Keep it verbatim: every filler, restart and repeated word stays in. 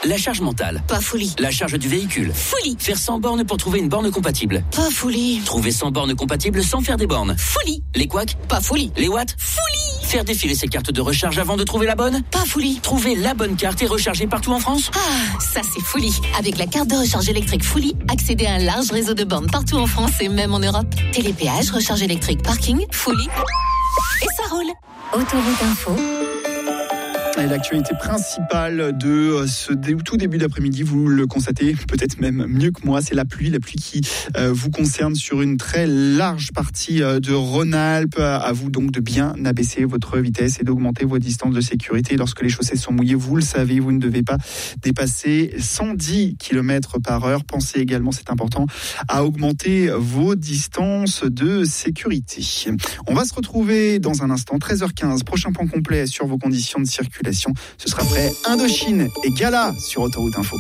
La charge mentale. Pas folie. La charge du véhicule. Folie. Faire cent bornes pour trouver une borne compatible. Pas folie. Trouver cent bornes compatibles sans faire des bornes. Folie. Les couacs. Pas folie. Les watts. Folie. Faire défiler ses cartes de recharge avant de trouver la bonne. Pas folie. Trouver la bonne carte et recharger partout en France. Ah, ça c'est folie. Avec la carte de recharge électrique Folie, accédez à un large réseau de bornes partout en France et même en Europe. Télépéage, recharge électrique, parking, Folie. Et ça roule. Autoroute Info. Et l'actualité principale de ce dé- tout début d'après-midi, vous le constatez peut-être même mieux que moi, c'est la pluie, la pluie qui euh, vous concerne sur une très large partie euh, de Rhône-Alpes. À vous donc de bien abaisser votre vitesse et d'augmenter vos distances de sécurité. Lorsque les chaussées sont mouillées, vous le savez, vous ne devez pas dépasser cent dix kilomètres par heure. Pensez également, c'est important, à augmenter vos distances de sécurité. On va se retrouver dans un instant, treize heures quinze, prochain point complet sur vos conditions de circulation. Ce sera après Indochine et Gala sur Autoroute Info.